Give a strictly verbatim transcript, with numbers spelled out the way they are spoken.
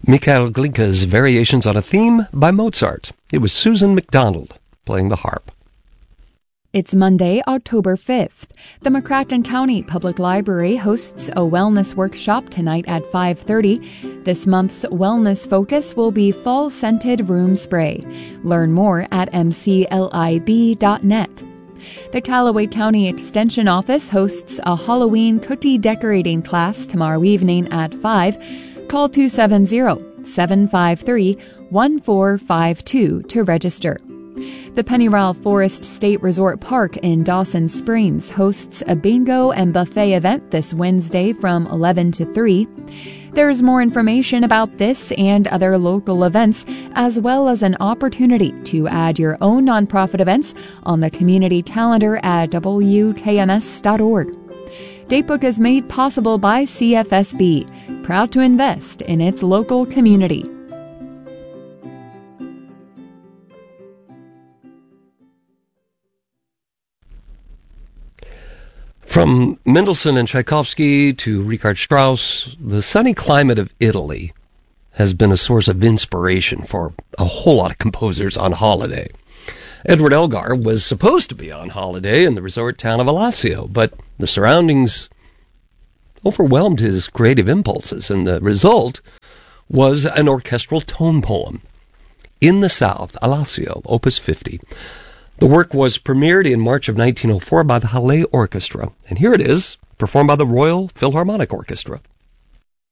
Michael Glinka's Variations on a Theme by Mozart. It was Susan McDonald playing the harp. It's Monday, October fifth. The McCracken County Public Library hosts a wellness workshop tonight at five thirty. This month's wellness focus will be fall-scented room spray. Learn more at m c lib dot net. The Callaway County Extension Office hosts a Halloween cookie decorating class tomorrow evening at five. Call two seven zero, seven five three, one four five two to register. The Pennyral Forest State Resort Park in Dawson Springs hosts a bingo and buffet event this Wednesday from eleven to three. There's more information about this and other local events, as well as an opportunity to add your own nonprofit events on the community calendar at w k m s dot org. Datebook is made possible by C F S B, proud to invest in its local community. From Mendelssohn and Tchaikovsky to Richard Strauss, the sunny climate of Italy has been a source of inspiration for a whole lot of composers on holiday. Edward Elgar was supposed to be on holiday in the resort town of Alassio, but the surroundings overwhelmed his creative impulses, and the result was an orchestral tone poem, In the South, Alassio, Opus fifty. The work was premiered in March of nineteen oh four by the Halle Orchestra, and here it is, performed by the Royal Philharmonic Orchestra.